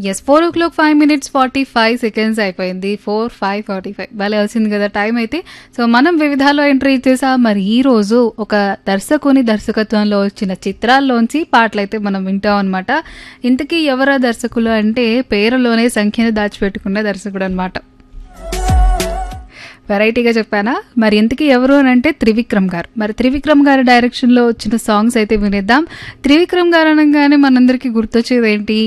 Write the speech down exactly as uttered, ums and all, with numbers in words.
S four ఓ clock five minutes forty five seconds అయిపోయింది. Four five forty five భలే వచ్చింది కదా టైం అయితే. సో మనం వివిధాలో ఎంట్రీ ఇచ్చేసాం. మరి ఈ రోజు ఒక దర్శకుని దర్శకత్వంలో వచ్చిన చిత్రాల్లోంచి పాటలైతే మనం వింటాం అనమాట. ఇంతకీ ఎవరా దర్శకులు అంటే పేరులోనే సంఖ్యను దాచిపెట్టుకున్న దర్శకుడు అనమాట. వెరైటీగా చెప్పానా? మరి ఇంతకీ ఎవరు అని అంటే త్రివిక్రమ్ గారు. మరి త్రివిక్రమ్ గారి డైరెక్షన్లో వచ్చిన సాంగ్స్ అయితే వినేద్దాం. త్రివిక్రమ్ గారు అనగానే మనందరికీ గుర్తొచ్చేది ఏంటి?